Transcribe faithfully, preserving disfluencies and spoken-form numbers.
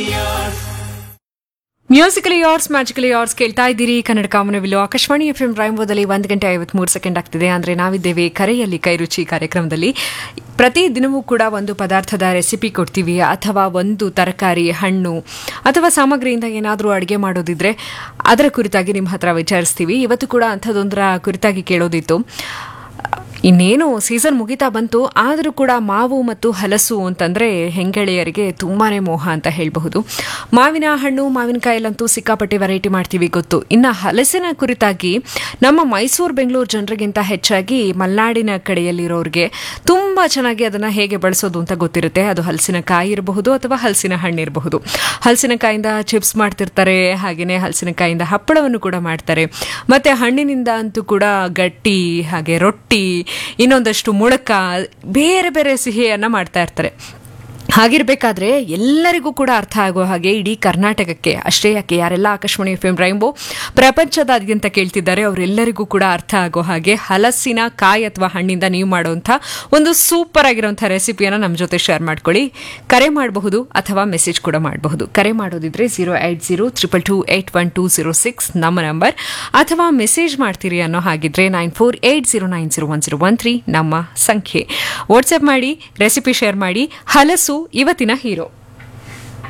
Musically ಯಾರ್ಸ್ magically ಯಾರ್ಸ್ ಕೇಳ್ತಾ ಇದ್ದೀರಿ. Kannada ಕಾಮನವಿಲು Akashvani F M ರೈನ್ಬೋದಲ್ಲಿ ಒಂದು ಗಂಟೆ ಐವತ್ಮೂರು ಸೆಕೆಂಡ್ ಆಗ್ತಿದೆ. ಅಂದರೆ ನಾವಿದ್ದೇವೆ ಕರೆಯಲ್ಲಿ ಕೈರುಚಿ ಕಾರ್ಯಕ್ರಮದಲ್ಲಿ. ಪ್ರತಿ ದಿನವೂ ಕೂಡ ಒಂದು ಪದಾರ್ಥದ ರೆಸಿಪಿ ಕೊಡ್ತೀವಿ, ಅಥವಾ ಒಂದು ತರಕಾರಿ, ಹಣ್ಣು ಅಥವಾ ಸಾಮಗ್ರಿಯಿಂದ ಏನಾದರೂ ಅಡುಗೆ ಮಾಡೋದಿದ್ರೆ ಅದರ ಕುರಿತಾಗಿ ನಿಮ್ಮ ಹತ್ರ ವಿಚಾರಿಸ್ತೀವಿ. ಇವತ್ತು ಕೂಡ ಅಂಥದ್ದೊಂದರ ಕುರಿತಾಗಿ ಕೇಳೋದಿತ್ತು. ಇನ್ನೇನು ಸೀಸನ್ ಮುಗಿತಾ ಬಂತು, ಆದರೂ ಕೂಡ ಮಾವು ಮತ್ತು ಹಲಸು ಅಂತಂದರೆ ಹೆಂಗೆಳೆಯರಿಗೆ ತುಂಬಾ ಮೋಹ ಅಂತ ಹೇಳಬಹುದು. ಮಾವಿನ ಹಣ್ಣು ಮಾವಿನಕಾಯಲ್ಲಂತೂ ಸಿಕ್ಕಾಪಟ್ಟೆ ವೆರೈಟಿ ಮಾಡ್ತೀವಿ ಗೊತ್ತು. ಇನ್ನು ಹಲಸಿನ ಕುರಿತಾಗಿ ನಮ್ಮ ಮೈಸೂರು ಬೆಂಗಳೂರು ಜನರಿಗಿಂತ ಹೆಚ್ಚಾಗಿ ಮಲೆನಾಡಿನ ಕಡೆಯಲ್ಲಿರೋರಿಗೆ ತುಂಬ ಚೆನ್ನಾಗಿ ಅದನ್ನು ಹೇಗೆ ಬಳಸೋದು ಅಂತ ಗೊತ್ತಿರುತ್ತೆ. ಅದು ಹಲಸಿನಕಾಯಿ ಇರಬಹುದು ಅಥವಾ ಹಲಸಿನ ಹಣ್ಣು ಇರಬಹುದು. ಹಲಸಿನಕಾಯಿಂದ ಚಿಪ್ಸ್ ಮಾಡ್ತಿರ್ತಾರೆ, ಹಾಗೆಯೇ ಹಲಸಿನಕಾಯಿಂದ ಹಪ್ಪಳವನ್ನು ಕೂಡ ಮಾಡ್ತಾರೆ. ಮತ್ತು ಹಣ್ಣಿನಿಂದ ಅಂತೂ ಕೂಡ ಗಟ್ಟಿ, ಹಾಗೆ ರೊಟ್ಟಿ, ಇನ್ನೊಂದಷ್ಟು ಮುಳಕ, ಬೇರೆ ಬೇರೆ ಸಿಹಿಯನ್ನು ಮಾಡ್ತಾ ಇರ್ತಾರೆ. ಹಾಗಿರ್ಬೇಕಾದ್ರೆ ಎಲ್ಲರಿಗೂ ಕೂಡ ಅರ್ಥ ಆಗೋ ಹಾಗೆ ಇಡೀ ಕರ್ನಾಟಕಕ್ಕೆ ಅಷ್ಟೇ ಯಾಕೆ, ಯಾರೆಲ್ಲ ಆಕಾಶವಾಣಿ ಎಫ್ ಎಂ ರೈನ್ಬೋ ಪ್ರಪಂಚದಾದ್ಯಂತ ಕೇಳ್ತಿದ್ದಾರೆ ಅವರೆಲ್ಲರಿಗೂ ಕೂಡ ಅರ್ಥ ಆಗೋ ಹಾಗೆ ಹಲಸಿನ ಕಾಯಿ ಅಥವಾ ಹಣ್ಣಿಂದ ನೀವು ಮಾಡುವಂಥ ಒಂದು ಸೂಪರ್ ಆಗಿರುವಂಥ ರೆಸಿಪಿಯನ್ನು ನಮ್ಮ ಜೊತೆ ಶೇರ್ ಮಾಡ್ಕೊಳ್ಳಿ. ಕರೆ ಮಾಡಬಹುದು ಅಥವಾ ಮೆಸೇಜ್ ಕೂಡ ಮಾಡಬಹುದು. ಕರೆ ಮಾಡೋದಿದ್ರೆ zero eight zero triple two eight one two zero six ನಮ್ಮ ನಂಬರ್, ಅಥವಾ ಮೆಸೇಜ್ ಮಾಡ್ತೀರಿ ಅನ್ನೋ ಹಾಗಿದ್ರೆ nine four eight zero nine zero one zero one three ನಮ್ಮ ಸಂಖ್ಯೆ. ವಾಟ್ಸ್ಆ್ಯಪ್ ಮಾಡಿ, ರೆಸಿಪಿ ಶೇರ್ ಮಾಡಿ. ಹಲಸು ಇವತ್ತಿನ ಹೀರೋ.